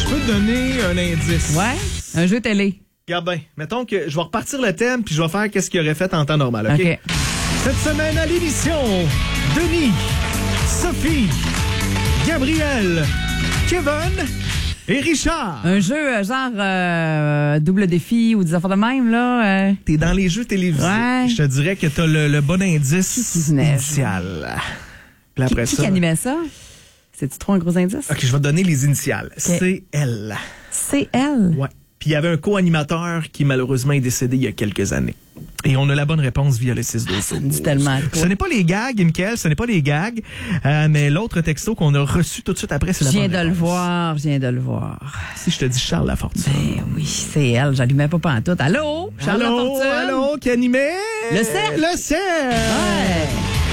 Je peux te donner un indice. Ouais, un jeu télé. Regarde bien. Mettons que je vais repartir le thème puis je vais faire qu'est-ce qu'il aurait fait en temps normal, OK? OK. Cette semaine à l'émission, Denis, Sophie, Gabriel, Kevin et Richard. Un jeu genre double défi ou des affaires de même, là. T'es dans les jeux télévisés. Ouais. Je te dirais que t'as le bon indice Qui venait? initial. Puis après Qui ça... animait ça? C'est-tu trop un gros indice? OK, je vais te donner les initiales. C'est elle. C'est elle. Ouais. Puis il y avait un co-animateur qui malheureusement est décédé il y a quelques années. Et on a la bonne réponse via le 6-12. Ça me dit tellement. Ce n'est pas les gags, Mickaël, ce n'est pas les gags, mais l'autre texto qu'on a reçu tout de suite après, c'est la Je bonne viens de réponse. je viens de le voir. Si je te dis Charles Lafortune. Ben oui, c'est elle. J'allumais pas pantoute. Allô? Charles Lafortune? Allô, qui animait? Le cercle. Le cercle. Ouais.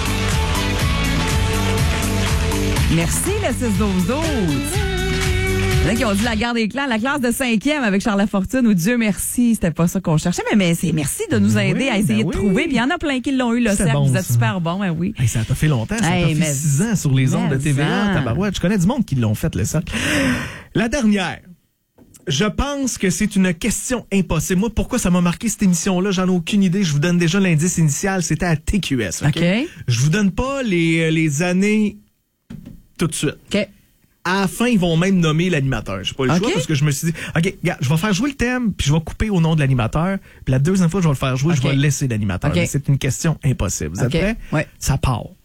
Merci, le 6-12-12. Il y en a qui ont dit la guerre des clans, la classe de 5e avec Charles Lafortune, ou Dieu merci, c'était pas ça qu'on cherchait, mais c'est merci de nous aider à essayer de trouver. Puis il y en a plein qui l'ont eu, le C'est cercle, bon, vous êtes ça. super bon, hein, oui. Hey, ça t'a fait longtemps, ça Hey, t'a mais- fait 6 ans sur les ondes de mais TVA, ça. tabarouette. Je connais du monde qui l'ont fait, le cercle. La dernière. Je pense que c'est une question impossible. Moi, pourquoi ça m'a marqué cette émission-là? J'en ai aucune idée. Je vous donne déjà l'indice initial. C'était à TQS. OK? Je vous donne pas les années tout de suite. OK. À la fin, ils vont même nommer l'animateur. J'ai pas le choix parce que je me suis dit, OK, regarde, je vais faire jouer le thème, puis je vais couper au nom de l'animateur. Puis la deuxième fois que je vais le faire jouer, je vais laisser l'animateur. OK. Mais c'est une question impossible. Vous êtes prêts? Ouais. Ça part.